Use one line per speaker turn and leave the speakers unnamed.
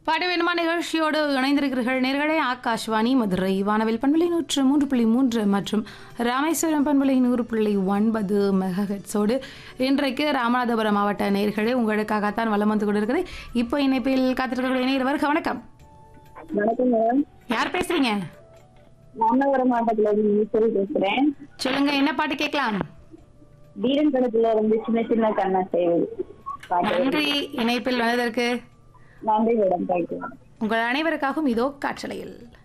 பாட்டு வேணுமா நிகழ்ச்சியோடு இணைந்திருக்கிறீர்கள் நேர்களே. ஆகாஷ்வாணி மதுரை வானவில் பண்பலை 103.3 மற்றும் ராமேஸ்வரம் பண்பலை 100.9 மெகாஹெட்ஸோடு இன்றைக்கு ராமநாதபுரம் மாவட்ட நேர்களே உங்களுக்காகத்தான் வலம் வந்து கொண்டிருக்குது. இப்போ இணைப்பில் காத்திருக்கக்கூடிய நேயர் வணக்கம்.
வணக்கம் மேடம்.
யார் பேசுறீங்க?
ராமநாதபுரம் மாவட்டத்துல இருந்து ஈஸ்வரி பேசுறேன்.
சொல்லுங்க, என்ன பாட்டு கேட்கலாம்?
வீரன் படத்துல இருந்து சின்ன சின்ன கண்ணா செய்வது.
நன்றி இணைப்பில் வந்ததற்கு.
நன்றி மேடம். தேங்க்யூ.
உங்கள் அனைவருக்காகவும் இதோ காற்றலையில்.